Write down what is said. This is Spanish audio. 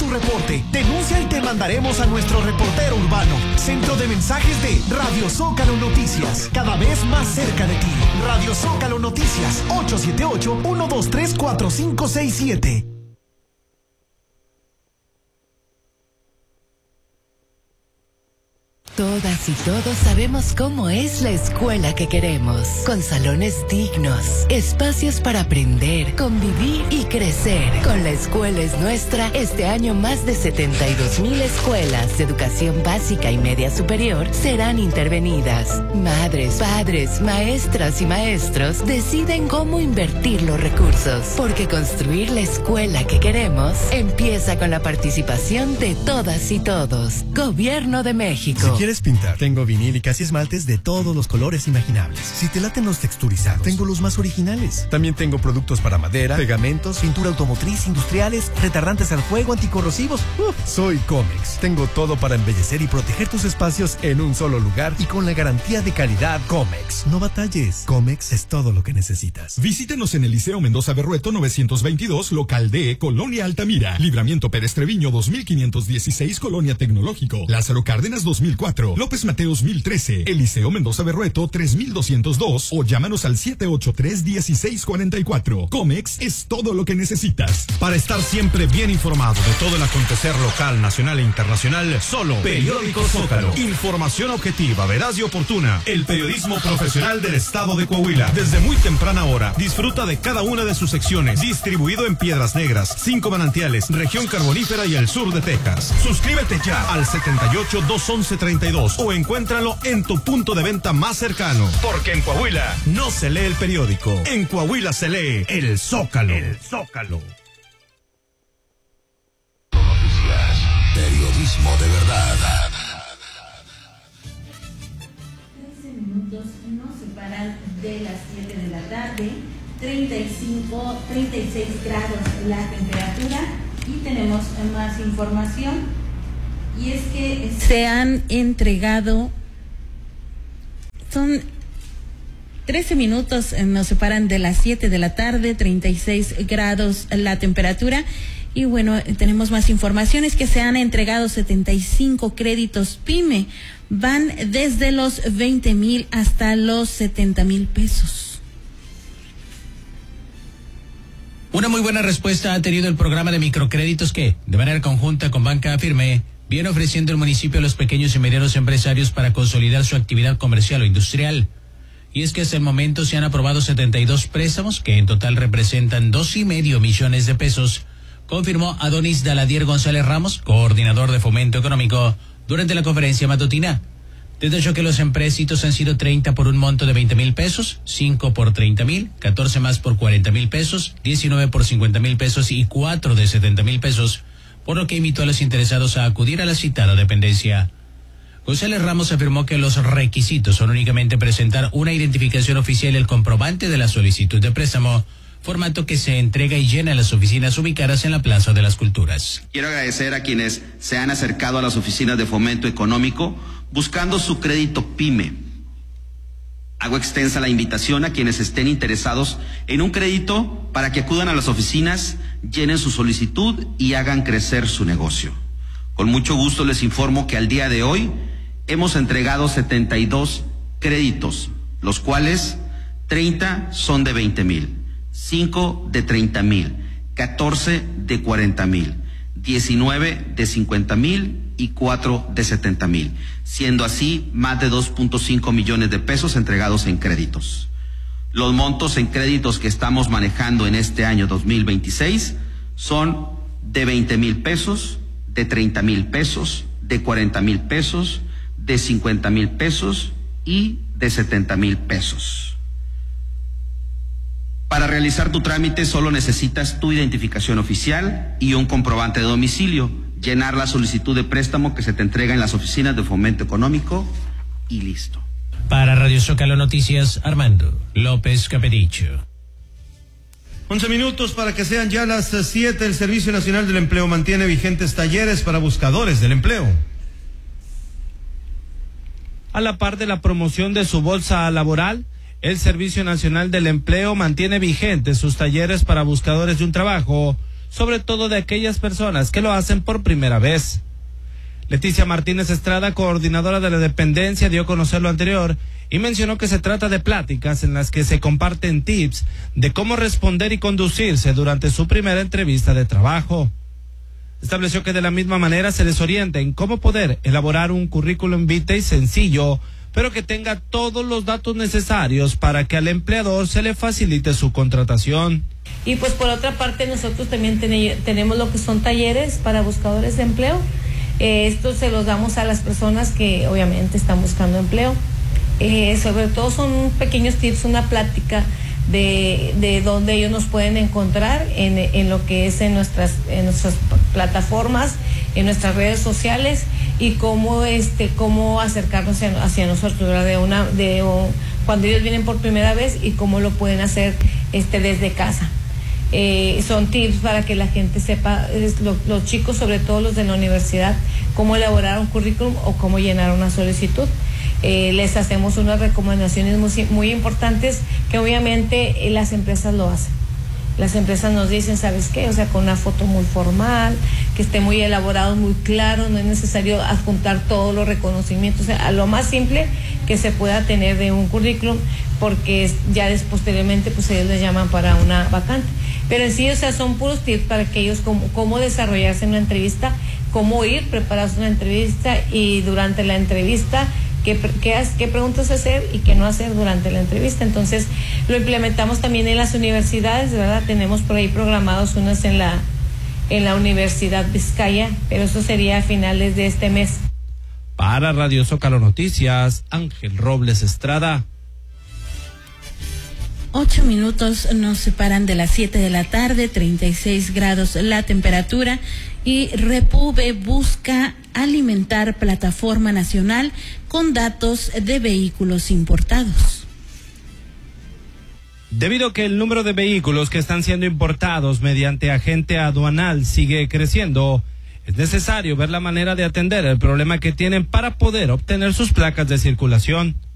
tu reporte. Denuncia y te mandaremos a nuestro reportero urbano. Centro de mensajes de Radio Zócalo Noticias. Cada vez más cerca de ti. Radio Zócalo Noticias. 878-123-4567. Todas y todos sabemos cómo es la escuela que queremos, con salones dignos, espacios para aprender, convivir y crecer. Con La Escuela es Nuestra, este año más de 72,000 escuelas de educación básica y media superior serán intervenidas. Madres, padres, maestras y maestros deciden cómo invertir los recursos, porque construir la escuela que queremos empieza con la participación de todas y todos. Gobierno de México. ¿Quieres pintar? Tengo vinílicas y esmaltes de todos los colores imaginables. Si te laten los texturizados, tengo los más originales. También tengo productos para madera, pegamentos, pintura automotriz, industriales, retardantes al fuego, anticorrosivos. Soy Comex. Tengo todo para embellecer y proteger tus espacios en un solo lugar y con la garantía de calidad Comex. No batalles. Comex es todo lo que necesitas. Visítenos en el Liceo Mendoza Berrueto 922, local D, Colonia Altamira. Libramiento Pérez Treviño 2516, Colonia Tecnológico. Lázaro Cárdenas 2004. López Mateos 1013, Eliseo Mendoza Berrueto 3202 o llámanos al 783-1644. Comex es todo lo que necesitas. Para estar siempre bien informado de todo el acontecer local, nacional e internacional, solo Periódico Zócalo. Información objetiva, veraz y oportuna. El periodismo profesional del estado de Coahuila. Desde muy temprana hora, disfruta de cada una de sus secciones. Distribuido en Piedras Negras, 5 Manantiales, región carbonífera y el sur de Texas. Suscríbete ya al 78-211-32 o encuéntralo en tu punto de venta más cercano. Porque en Coahuila no se lee el periódico. En Coahuila se lee el Zócalo. El Zócalo. Noticias. Periodismo de verdad. 13 minutos nos separan de las 7 de la tarde. 36 grados la temperatura. Y tenemos más información. Y es que se han entregado, son 13 minutos, nos separan de las 7 de la tarde, 36 grados la temperatura. Y bueno, tenemos más informaciones que se han entregado 75 créditos PYME. Van desde los 20,000 hasta los 70,000 pesos. Una muy buena respuesta ha tenido el programa de microcréditos que, de manera conjunta con Banca Firme, viene ofreciendo el municipio a los pequeños y medianos empresarios para consolidar su actividad comercial o industrial. Y es que hasta el momento se han aprobado 72 préstamos que en total representan 2,5 millones de pesos, confirmó Adonis Daladier González Ramos, coordinador de Fomento Económico, durante la conferencia matutina. Detalló que los empréstitos han sido 30 por un monto de 20,000 pesos, 5 por 30,000, 14 más por 40,000 pesos, 19 por 50,000 pesos y 4 de 70,000 pesos, por lo que invitó a los interesados a acudir a la citada dependencia. González Ramos afirmó que los requisitos son únicamente presentar una identificación oficial y el comprobante de la solicitud de préstamo, formato que se entrega y llena en las oficinas ubicadas en la Plaza de las Culturas. Quiero agradecer a quienes se han acercado a las oficinas de Fomento Económico buscando su crédito PYME. Hago extensa la invitación a quienes estén interesados en un crédito para que acudan a las oficinas, llenen su solicitud y hagan crecer su negocio. Con mucho gusto les informo que al día de hoy hemos entregado 72 créditos, los cuales 30 son de 20,000, 5 de 30,000, 14 de 40,000, 19 de 50,000 y 4 de 70,000, siendo así más de 2.5 millones de pesos entregados en créditos. Los montos en créditos que estamos manejando en este año 2026 son de 20,000 pesos, de 30,000 pesos, de 40,000 pesos, de 50,000 pesos y de 70,000 pesos. Para realizar tu trámite solo necesitas tu identificación oficial y un comprobante de domicilio, llenar la solicitud de préstamo que se te entrega en las oficinas de Fomento Económico y listo. Para Radio Zócalo Noticias, Armando López Capericho. 11 minutos para que sean ya las 7. El Servicio Nacional del Empleo mantiene vigentes talleres para buscadores del empleo. A la par de la promoción de su bolsa laboral, el Servicio Nacional del Empleo mantiene vigentes sus talleres para buscadores de un trabajo, sobre todo de aquellas personas que lo hacen por primera vez. Leticia Martínez Estrada, coordinadora de la dependencia, dio a conocer lo anterior y mencionó que se trata de pláticas en las que se comparten tips de cómo responder y conducirse durante su primera entrevista de trabajo. Estableció que de la misma manera se les orienta en cómo poder elaborar un currículum vitae sencillo, pero que tenga todos los datos necesarios para que al empleador se le facilite su contratación. Y pues por otra parte nosotros también tenemos lo que son talleres para buscadores de empleo. Esto se los damos a las personas que obviamente están buscando empleo. Sobre todo son pequeños tips, una plática de dónde ellos nos pueden encontrar en lo que es en nuestras plataformas, en nuestras redes sociales, y cómo acercarnos hacia nosotros, ¿verdad? Cuando ellos vienen por primera vez y cómo lo pueden hacer desde casa. Son tips para que la gente sepa, los chicos, sobre todo los de la universidad, cómo elaborar un currículum o cómo llenar una solicitud. Les hacemos unas recomendaciones muy importantes que obviamente las empresas lo hacen. Las empresas nos dicen, ¿sabes qué? O sea, con una foto muy formal, que esté muy elaborado, muy claro, no es necesario adjuntar todos los reconocimientos, o sea, a lo más simple que se pueda tener de un currículum, porque ya posteriormente pues ellos les llaman para una vacante. Pero en sí, o sea, son puros tips para que ellos cómo desarrollarse en una entrevista, cómo ir preparados a una entrevista, y durante la entrevista qué preguntas hacer y qué no hacer durante la entrevista. Entonces lo implementamos también en las universidades, ¿verdad? Tenemos por ahí programados unas en la Universidad Vizcaya, pero eso sería a finales de este mes. Para Radio Zócalo Noticias, Ángel Robles Estrada. 8 minutos nos separan de las 7 de la tarde, 36 grados la temperatura, y Repube busca alimentar plataforma nacional con datos de vehículos importados. Debido a que el número de vehículos que están siendo importados mediante agente aduanal sigue creciendo, es necesario ver la manera de atender el problema que tienen para poder obtener sus placas de circulación.